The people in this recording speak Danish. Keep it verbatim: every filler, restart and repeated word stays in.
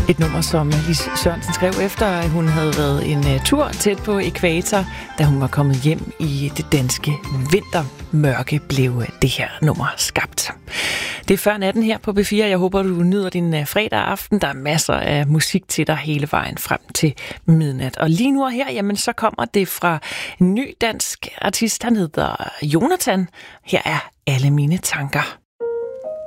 Et nummer, som Lis Sørensen skrev efter, at hun havde været en uh, tur tæt på ækvator, da hun var kommet hjem i det danske vintermørke, blev det her nummer skabt. Det er før natten her på B fire. Jeg håber, du nyder din uh, fredag aften. Der er masser af musik til dig hele vejen frem til midnat. Og lige nu og her, jamen, så kommer det fra en ny dansk artist. Han hedder Jonathan. Her er Alle mine tanker.